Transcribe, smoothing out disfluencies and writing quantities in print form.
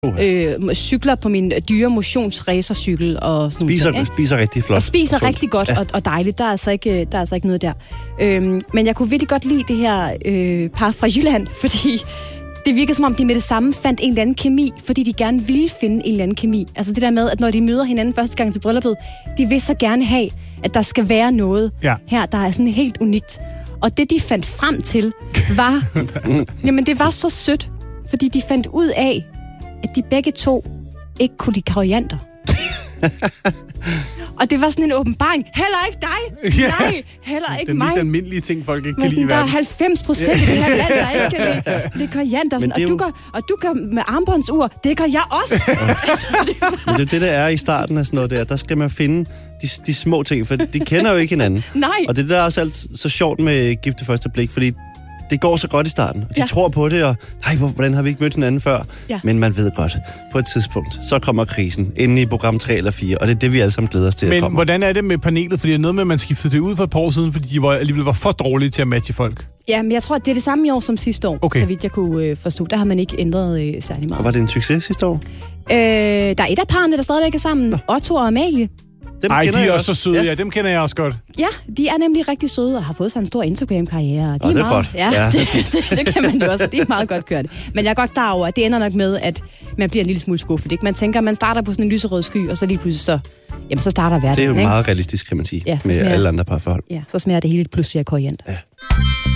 cykler på min dyre motionsracercykel og sådan noget. Spiser rigtig flot. Og spiser rigtig godt og dejligt. Der er altså ikke noget der. Men jeg kunne virkelig godt lide det her par fra Jylland, fordi det virkede som om, de med det samme fandt en eller anden kemi, fordi de gerne ville finde en eller anden kemi. Altså det der med, at når de møder hinanden første gang til brylluppet, de vil så gerne have, at der skal være noget her, der er sådan helt unikt. Og det, de fandt frem til, var... jamen, det var så sødt, fordi de fandt ud af, at de begge to ikke kunne lide koriander. Og det var sådan en åbenbaring. Heller ikke dig! Ja. Nej, heller ikke mig. Den mest almindelige ting, folk ikke kan lide i der er verden. 90% i det her land, der ikke kan lide koriander. Og du gør med armbåndsur. Det gør jeg også. Men det er det, der er i starten af sådan noget der. Der skal man finde de små ting, for de kender jo ikke hinanden. Nej. Og det der er også alt så sjovt med Gift ved første blik, fordi det går så godt i starten. De tror på det, og hvordan har vi ikke mødt hinanden før? Ja. Men man ved godt, på et tidspunkt, så kommer krisen inde i program 3 eller 4, og det er det, vi alle sammen glæder os til at komme. Men hvordan er det med panelet? Fordi det er noget med, at man skiftede det ud for et par år siden, fordi de alligevel var for dårlige til at matche folk. Ja, men jeg tror, at det er det samme i år som sidste år, så vidt jeg kunne forstå. Der har man ikke ændret særlig meget. Og var det en succes sidste år? Der er et af parrene, der stadigvæk er sammen. Otto og Amalie. De er også så søde. Ja, dem kender jeg også godt. Ja, de er nemlig rigtig søde og har fået sig en stor Instagram-karriere. Det er godt. Ja, det kan man jo også. Det er meget godt kørt. Men jeg er godt klar over, at det ender nok med, at man bliver en lille smule skuffet. Ikke? Man tænker, at man starter på sådan en lyserød sky, og så lige pludselig så starter verden. Det er jo meget realistisk, kan man sige, med alle andre parforhold. Ja, så smager det hele pludselig af koriander. Ja.